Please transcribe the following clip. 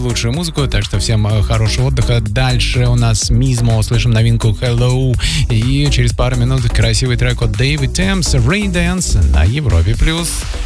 лучшую музыку, так что всем хорошего отдыха. Дальше у нас Мизмо, услышим новинку Hello, и через пару минут красивый трек от David Thames, Rain Dance на Европе+.